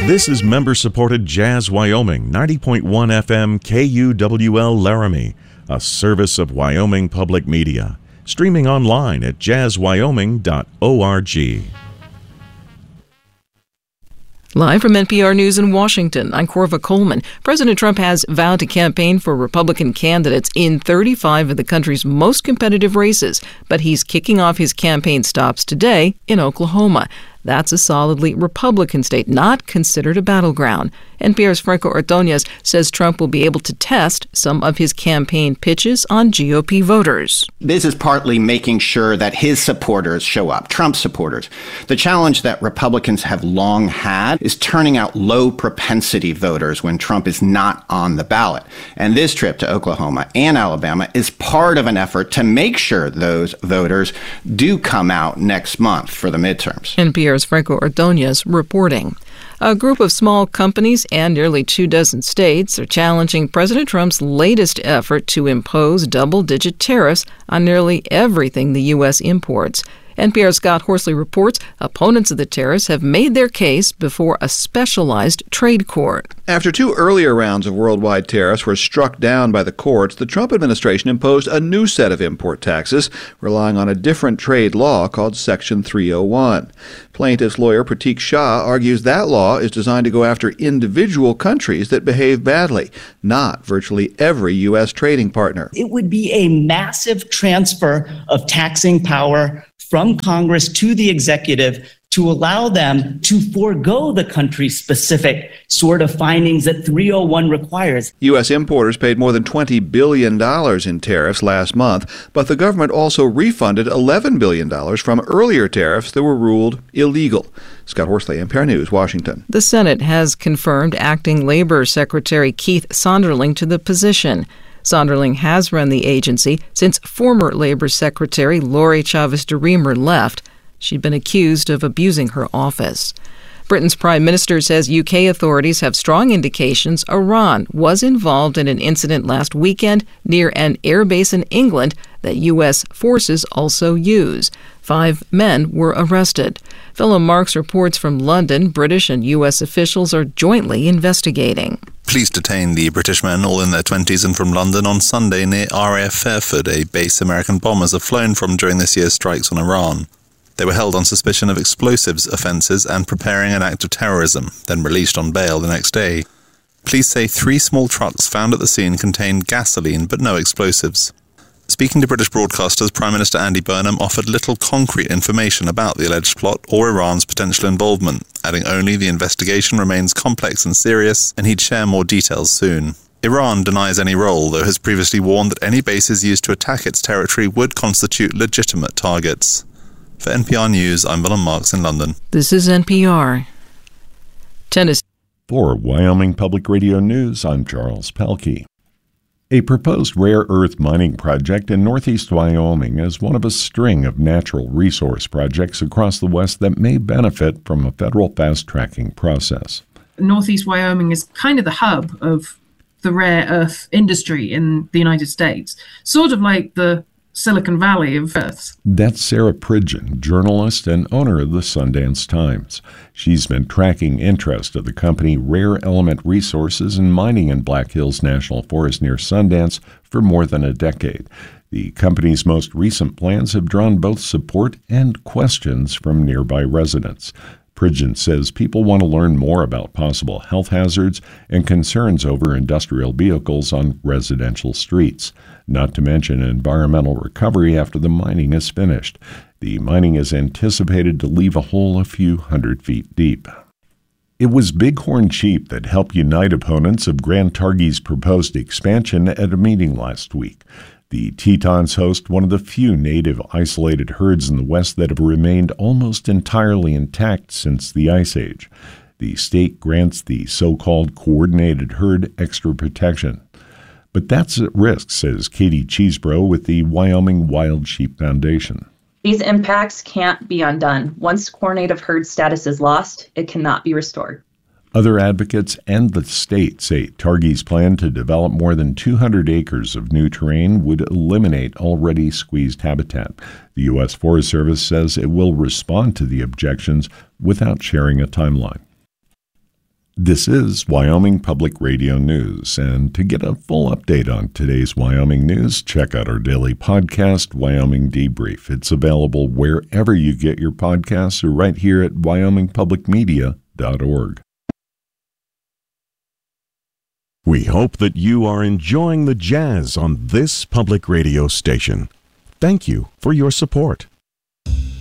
This is member-supported Jazz Wyoming, 90.1 FM KUWL Laramie, a service of Wyoming Public Media. Streaming online at jazzwyoming.org. Live from NPR News in Washington, I'm Corva Coleman. President Trump has vowed to campaign for Republican candidates in 35 of the country's most competitive races, but he's kicking off his campaign stops today in Oklahoma. That's a solidly Republican state, not considered a battleground. NPR's Franco Ordonez says Trump will be able to test some of his campaign pitches on GOP voters. This is partly making sure that his supporters show up, Trump's supporters. The challenge that Republicans have long had is turning out low propensity voters when Trump is not on the ballot. And this trip to Oklahoma and Alabama is part of an effort to make sure those voters do come out next month for the midterms. NPR's Franco Ordonez reporting. A group of small companies and nearly 24 states are challenging President Trump's latest effort to impose double-digit tariffs on nearly everything the U.S. imports. NPR's Scott Horsley reports opponents of the tariffs have made their case before a specialized trade court. After two earlier rounds of worldwide tariffs were struck down by the courts, the Trump administration imposed a new set of import taxes, relying on a different trade law called Section 301. Plaintiff's lawyer Pratik Shah argues that law is designed to go after individual countries that behave badly, not virtually every U.S. trading partner. It would be a massive transfer of taxing power from Congress to the executive to allow them to forego the country-specific sort of findings that 301 requires. U.S. importers paid more than $20 billion in tariffs last month, but the government also refunded $11 billion from earlier tariffs that were ruled illegal. Scott Horsley, NPR News, Washington. The Senate has confirmed acting Labor Secretary Keith Sonderling to the position. Sonderling has run the agency since former Labor Secretary Lori Chavez DeRemer left. She'd been accused of abusing her office. Britain's Prime Minister says UK authorities have strong indications Iran was involved in an incident last weekend near an airbase in England that U.S. forces also use. 5 men were arrested. Philip Marks reports from London. British and U.S. officials are jointly investigating. Police detained the British men, all in their 20s and from London, on Sunday near RAF Fairford, a base American bombers have flown from during this year's strikes on Iran. They were held on suspicion of explosives offences and preparing an act of terrorism, then released on bail the next day. Police say 3 small trucks found at the scene contained gasoline but no explosives. Speaking to British broadcasters, Prime Minister Andy Burnham offered little concrete information about the alleged plot or Iran's potential involvement, adding only the investigation remains complex and serious, and he'd share more details soon. Iran denies any role, though has previously warned that any bases used to attack its territory would constitute legitimate targets. For NPR News, I'm Willem Marks in London. This is NPR. Tennessee. For Wyoming Public Radio News, I'm Charles Pelkey. A proposed rare earth mining project in northeast Wyoming is one of a string of natural resource projects across the West that may benefit from a federal fast-tracking process. Northeast Wyoming is kind of the hub of the rare earth industry in the United States, sort of like the Silicon Valley of Earth. That's Sarah Pridgeon, journalist and owner of the Sundance Times. She's been tracking interest of the company Rare Element Resources in mining in Black Hills National Forest near Sundance for more than a decade. The company's most recent plans have drawn both support and questions from nearby residents. Pridgeon says people want to learn more about possible health hazards and concerns over industrial vehicles on residential streets, not to mention environmental recovery after the mining is finished. The mining is anticipated to leave a hole a few hundred feet deep. It was bighorn sheep that helped unite opponents of Grand Targhee proposed expansion at a meeting last week. The Tetons host one of the few native isolated herds in the West that have remained almost entirely intact since the Ice Age. The state grants the so-called coordinated herd extra protection. But that's at risk, says Katie Cheesebro with the Wyoming Wild Sheep Foundation. These impacts can't be undone. Once coordinated herd status is lost, it cannot be restored. Other advocates and the state say Targhee's plan to develop more than 200 acres of new terrain would eliminate already squeezed habitat. The U.S. Forest Service says it will respond to the objections without sharing a timeline. This is Wyoming Public Radio News, and to get a full update on today's Wyoming news, check out our daily podcast, Wyoming Debrief. It's available wherever you get your podcasts or right here at wyomingpublicmedia.org. We hope that you are enjoying the jazz on this public radio station. Thank you for your support.